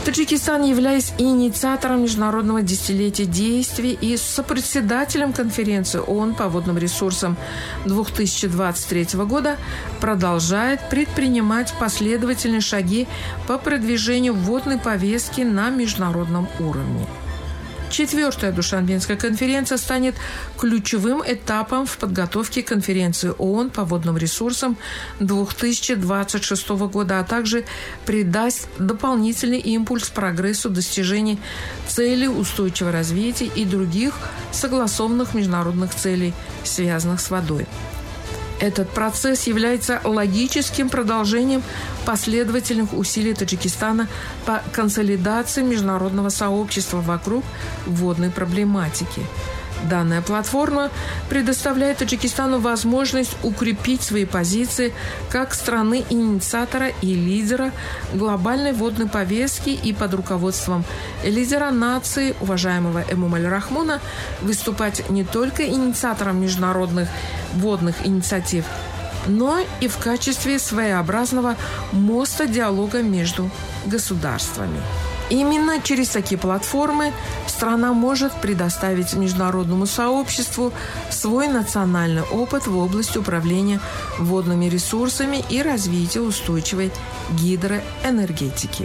Таджикистан, являясь инициатором Международного десятилетия действий и сопредседателем конференции ООН по водным ресурсам 2023 года, продолжает предпринимать последовательные шаги по продвижению водной повестки на международном уровне. Четвертая Душанбенская конференция станет ключевым этапом в подготовке конференции ООН по водным ресурсам 2026 года, а также придаст дополнительный импульс прогрессу достижения целей устойчивого развития и других согласованных международных целей, связанных с водой. Этот процесс является логическим продолжением последовательных усилий Таджикистана по консолидации международного сообщества вокруг водной проблематики. Данная платформа предоставляет Таджикистану возможность укрепить свои позиции как страны-инициатора и лидера глобальной водной повестки и под руководством лидера нации, уважаемого Эмомали Рахмона, выступать не только инициатором международных водных инициатив, но и в качестве своеобразного моста диалога между государствами. Именно через такие платформы страна может предоставить международному сообществу свой национальный опыт в области управления водными ресурсами и развития устойчивой гидроэнергетики.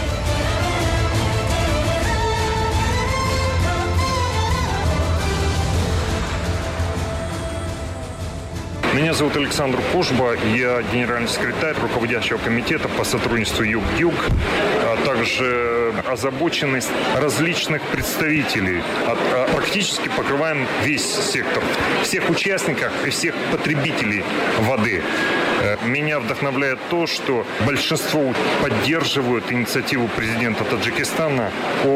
Меня зовут Александр Кожба, я генеральный секретарь руководящего комитета по сотрудничеству Юг-Юг, а также озабоченность различных представителей. Практически покрываем весь сектор, всех участников и всех потребителей воды. Меня вдохновляет то, что большинство поддерживают инициативу президента Таджикистана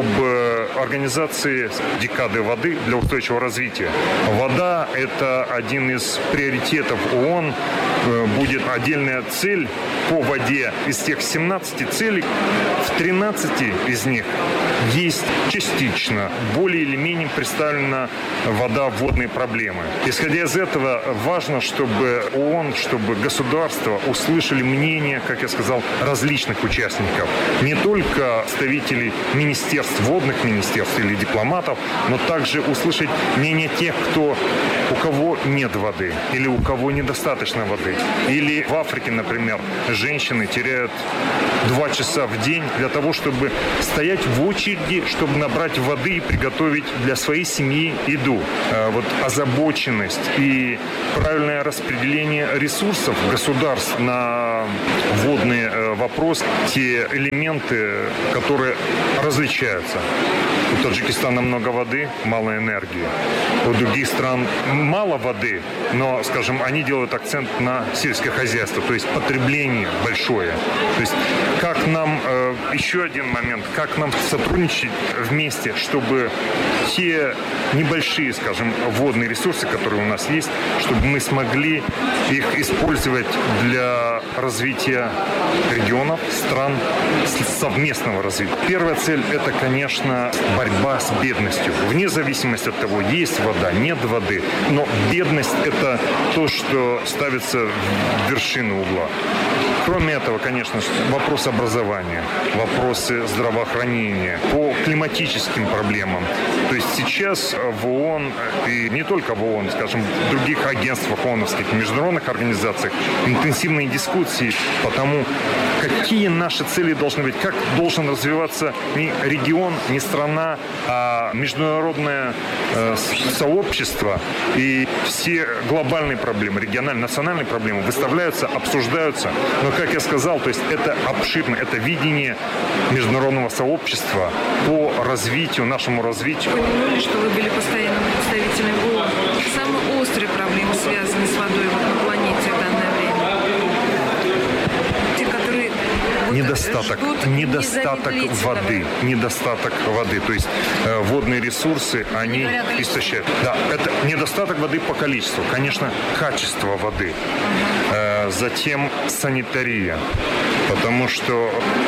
об организации декады воды для устойчивого развития. Вода – это один из приоритетов ООН. Будет отдельная цель по воде. Из тех 17 целей, в 13 из них есть частично, более или менее представлена вода, водные проблемы. Исходя из этого, важно, чтобы ООН, чтобы государства услышали мнение, как я сказал, различных участников. Не только представителей министерств, водных министерств или дипломатов, но также услышать мнение тех, у кого нет воды или у кого недостаточно воды. Или в Африке, например, женщины теряют 2 часа в день для того, чтобы стоять в очереди, чтобы набрать воды и приготовить для своей семьи еду. Вот озабоченность и правильное распределение ресурсов государств на водные вопросы, те элементы, которые различаются. У Таджикистана много воды, мало энергии. У других стран мало воды, но, скажем, они делают акцент на сельское хозяйство, то есть потребление большое. То есть как нам, еще один момент, как нам сотрудничать вместе, чтобы те небольшие, скажем, водные ресурсы, которые у нас есть, чтобы мы смогли их использовать для развития регионов, стран, совместного развития. Первая цель – это, конечно, борьба с бедностью. Вне зависимости от того, есть вода, нет воды. Но бедность – это то, что ставится в вершину угла. Кроме этого, конечно, вопрос образования, вопросы здравоохранения, по климатическим проблемам. То есть сейчас в ООН, и не только в ООН, скажем, в других агентствах ООНовских, международных организациях, интенсивные дискуссии по тому, какие наши цели должны быть, как должен развиваться не регион, не страна, а международное сообщество. И все глобальные проблемы, региональные, национальные проблемы выставляются, обсуждаются. Но, как я сказал, то есть это обширно, это видение международного сообщества по развитию, нашему развитию. Вы понимали, что вы были постоянным представителем ООН. Самые острые проблемы, связанные с водой на планете в данное время? Те, которые недостаток воды. То есть водные ресурсы, они истощают. Да, это недостаток воды по количеству. Конечно, качество воды. Затем санитария. Потому что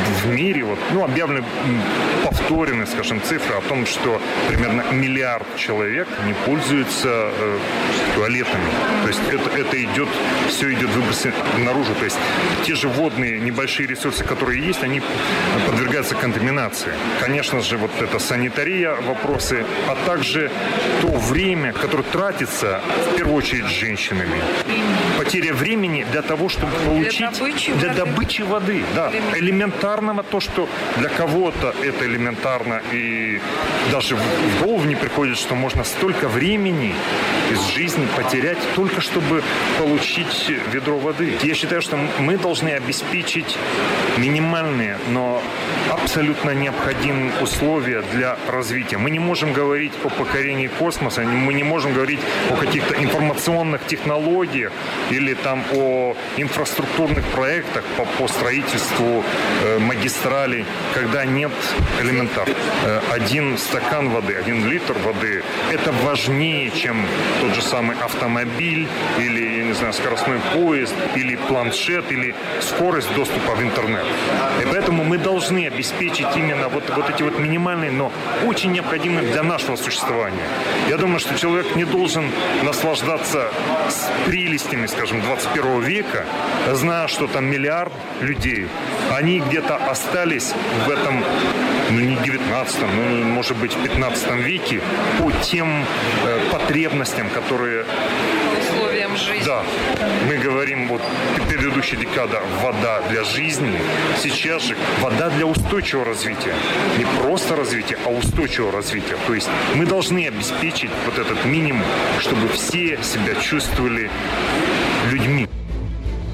в мире объявлены повторены, скажем, цифры о том, что примерно 1 миллиард человек не пользуются туалетами. То есть это все идет выбросы наружу. То есть те же водные небольшие ресурсы, которые есть, они подвергаются контаминации. Конечно же, это санитария, вопросы, а также то время, которое тратится в первую очередь женщинами. Потеря времени для того, чтобы получить... Для добычи воды. Да. Элементарного, то, что для кого-то это элементарно, и даже в голову не приходит, что можно столько времени из жизни потерять только чтобы получить ведро воды. Я считаю, что мы должны обеспечить минимальные, но абсолютно необходимые условия для развития. Мы не можем говорить о покорении космоса, мы не можем говорить о каких-то информационных технологиях или о инфраструктурных проектах по строительству магистралей, когда нет элементарно. 1 стакан воды, 1 литр воды – это важнее, чем тот же самый автомобиль или, я не знаю, скоростной поезд, или планшет, или скорость доступа в интернет. И поэтому мы должны обеспечить именно эти минимальные, но очень необходимые для нашего существования. Я думаю, что человек не должен наслаждаться прелестями, скажем, 21 века, зная, что там 1 миллиард людей, они где-то остались в этом, не 19-м, может быть, в 15 веке по тем потребностям, которые... Условиям жизни. Да. Мы говорим, предыдущая декада – вода для жизни. Сейчас же вода для устойчивого развития. Не просто развития, а устойчивого развития. То есть мы должны обеспечить этот минимум, чтобы все себя чувствовали людьми.